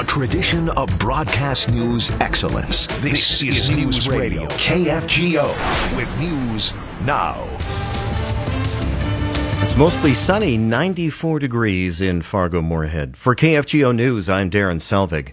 a tradition of broadcast news excellence. This is News Radio, KFGO, with news now. It's mostly sunny, 94 degrees in Fargo-Moorhead. For KFGO News, I'm Darren Selvig.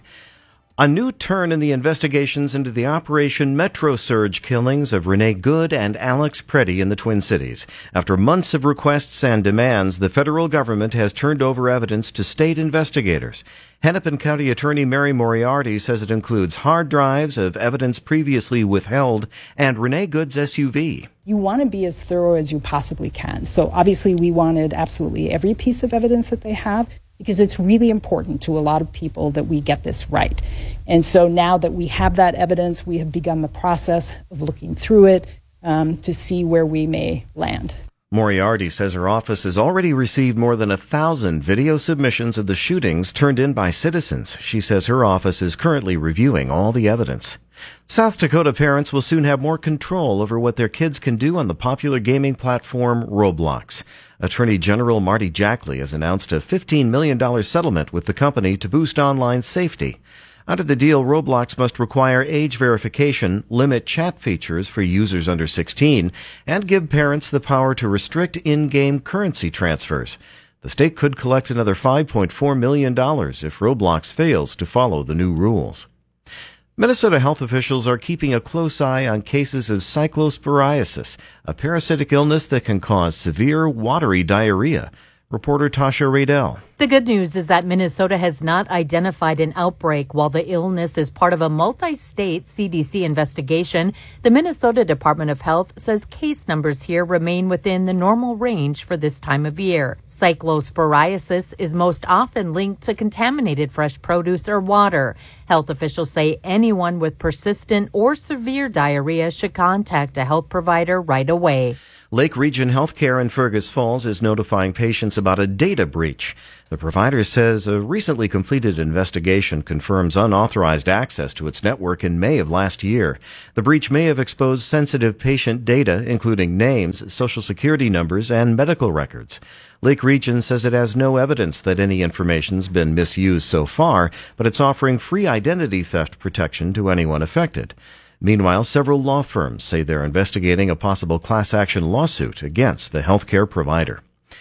A new turn in the investigations into the Operation Metro Surge killings of Renee Good and Alex Preddy in the Twin Cities. After months of requests and demands, the federal government has turned over evidence to state investigators. Hennepin County Attorney Mary Moriarty says it includes hard drives of evidence previously withheld and Renee Good's SUV. You want to be as thorough as you possibly can. So obviously we wanted absolutely every piece of evidence that they have, because it's really important to a lot of people that we get this right. And so now that we have that evidence, we have begun the process of looking through it to see where we may land. Moriarty says her office has already received more than 1,000 video submissions of the shootings turned in by citizens. She says her office is currently reviewing all the evidence. South Dakota parents will soon have more control over what their kids can do on the popular gaming platform Roblox. Attorney General Marty Jackley has announced a $15 million settlement with the company to boost online safety. Under the deal, Roblox must require age verification, limit chat features for users under 16, and give parents the power to restrict in-game currency transfers. The state could collect another $5.4 million if Roblox fails to follow the new rules. Minnesota health officials are keeping a close eye on cases of cyclosporiasis, a parasitic illness that can cause severe watery diarrhea. Reporter Tasha Radell. The good news is that Minnesota has not identified an outbreak. While the illness is part of a multi-state CDC investigation, the Minnesota Department of Health says case numbers here remain within the normal range for this time of year. Cyclosporiasis is most often linked to contaminated fresh produce or water. Health officials say anyone with persistent or severe diarrhea should contact a health provider right away. Lake Region Healthcare in Fergus Falls is notifying patients about a data breach. The provider says a recently completed investigation confirms unauthorized access to its network in May of last year. The breach may have exposed sensitive patient data, including names, social security numbers, and medical records. Lake Region says it has no evidence that any information's been misused so far, but it's offering free identity theft protection to anyone affected. Meanwhile, several law firms say they're investigating a possible class action lawsuit against the healthcare provider.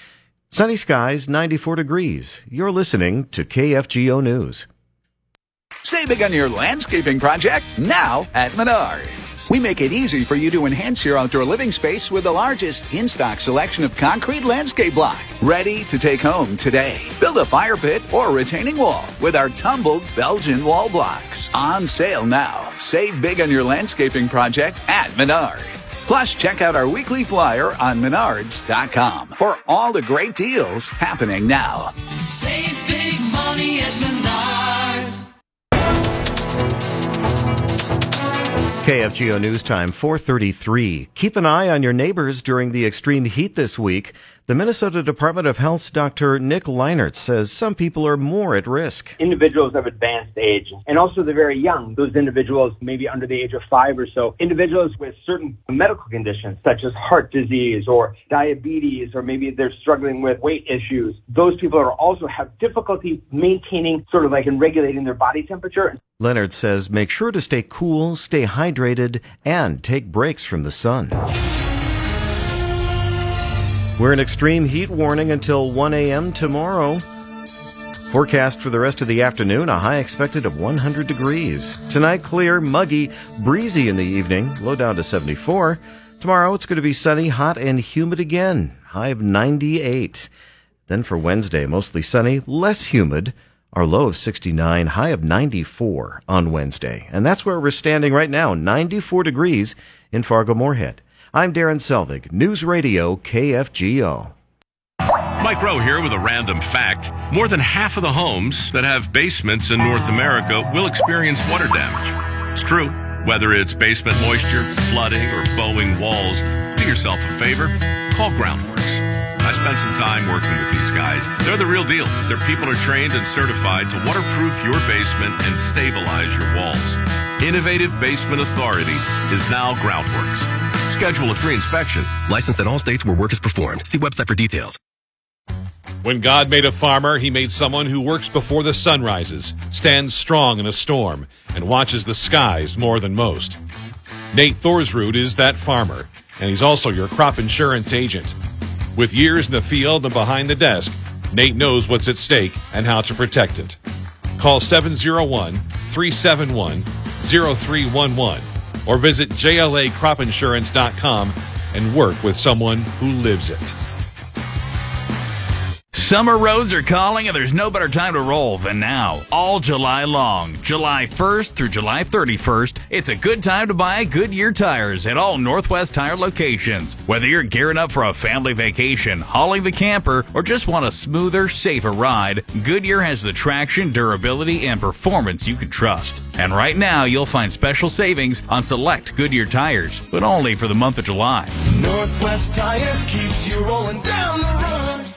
Sunny skies, 94 degrees. You're listening to KFGO News. Save big on your landscaping project now at Menards. We make it easy for you to enhance your outdoor living space with the largest in-stock selection of concrete landscape block. Ready to take home today. Build a fire pit or retaining wall with our tumbled Belgian wall blocks. On sale now. Save big on your landscaping project at Menards. Plus, check out our weekly flyer on Menards.com for all the great deals happening now. Save big money at Menards. KFGO News Time, 4:33. Keep an eye on your neighbors during the extreme heat this week. The Minnesota Department of Health's Dr. Nick Leinert says some people are more at risk. Individuals of advanced age, and also the very young, those individuals maybe under the age of 5 or so, individuals with certain medical conditions such as heart disease or diabetes, or maybe they're struggling with weight issues. Those people are also have difficulty maintaining sort of like and regulating their body temperature. Leonard says make sure to stay cool, stay hydrated, and take breaks from the sun. We're in extreme heat warning until 1 a.m. tomorrow. Forecast for the rest of the afternoon, a high expected of 100 degrees. Tonight, clear, muggy, breezy in the evening, low down to 74. Tomorrow, it's going to be sunny, hot, and humid again, high of 98. Then for Wednesday, mostly sunny, less humid, our low of 69, high of 94 on Wednesday. And that's where we're standing right now, 94 degrees in Fargo-Moorhead. I'm Darren Selvig, News Radio KFGO. Mike Rowe here with a random fact. More than half of the homes that have basements in North America will experience water damage. It's true. Whether it's basement moisture, flooding, or bowing walls, do yourself a favor. Call Groundworks. I spent some time working with these guys. They're the real deal. Their people are trained and certified to waterproof your basement and stabilize your walls. Innovative Basement Authority is now Groundworks. Schedule a free inspection. Licensed in all states where work is performed. See website for details. When God made a farmer, he made someone who works before the sun rises, stands strong in a storm, and watches the skies more than most. Nate Thorsrud is that farmer, and he's also your crop insurance agent. With years in the field and behind the desk, Nate knows what's at stake and how to protect it. Call 701-371-0311 or visit jlacropinsurance.com and work with someone who lives it. Summer roads are calling, and there's no better time to roll than now. All July long, July 1st through July 31st, it's a good time to buy Goodyear tires at all Northwest Tire locations. Whether you're gearing up for a family vacation, hauling the camper, or just want a smoother, safer ride, Goodyear has the traction, durability, and performance you can trust. And right now, you'll find special savings on select Goodyear tires, but only for the month of July. Northwest Tire keeps you rolling down the road.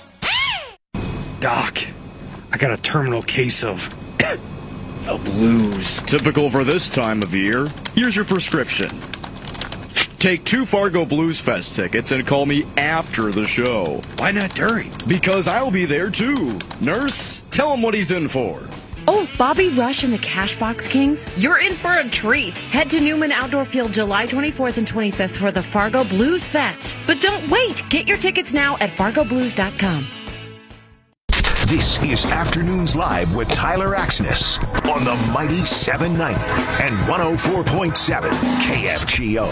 Doc, I got a terminal case of the blues. Typical for this time of year. Here's your prescription. Take 2 Fargo Blues Fest tickets and call me after the show. Why not during? Because I'll be there too. Nurse, tell him what he's in for. Oh, Bobby Rush and the Cashbox Kings? You're in for a treat. Head to Newman Outdoor Field July 24th and 25th for the Fargo Blues Fest. But don't wait. Get your tickets now at fargoblues.com. This is Afternoons Live with Tyler Axness on the mighty 790 and 104.7 KFGO.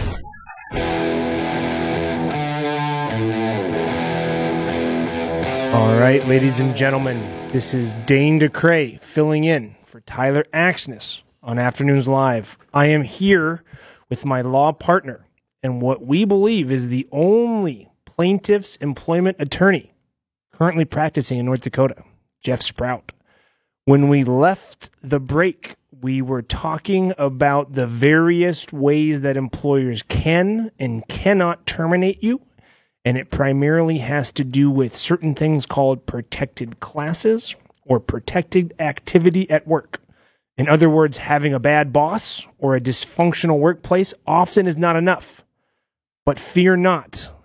All right, ladies and gentlemen, this is Dane DeCray filling in for Tyler Axness on Afternoons Live. I am here with my law partner and what we believe is the only plaintiff's employment attorney currently practicing in North Dakota, Jeff Sprout. When we left the break, we were talking about the various ways that employers can and cannot terminate you, and it primarily has to do with certain things called protected classes or protected activity at work. In other words, having a bad boss or a dysfunctional workplace often is not enough. But fear not.